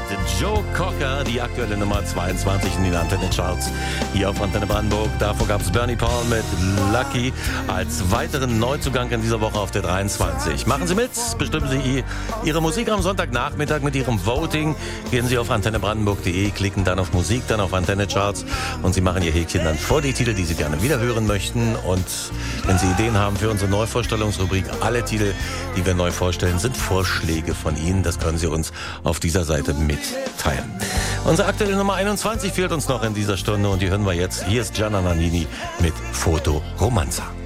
Joe Cocker, die aktuelle Nummer 22 in den Antenne-Charts hier auf Antenne Brandenburg. Davor gab es Bernie Paul mit Lucky als weiteren Neuzugang in dieser Woche auf der 23. Machen Sie mit, bestimmen Sie Ihre Musik am Sonntagnachmittag mit Ihrem Voting. Gehen Sie auf antennebrandenburg.de, klicken dann auf Musik, dann auf Antenne-Charts und Sie machen Ihr Häkchen dann vor die Titel, die Sie gerne wiederhören möchten. Und wenn Sie Ideen haben für unsere Neuvorstellungsrubrik, alle Titel, die wir neu vorstellen, sind Vorschläge von Ihnen. Das können Sie uns auf dieser Seite mitteilen. Unsere aktuelle Nummer 21 fehlt uns noch in dieser Stunde und die hören wir jetzt. Hier ist Gianna Nannini mit Foto Romanza.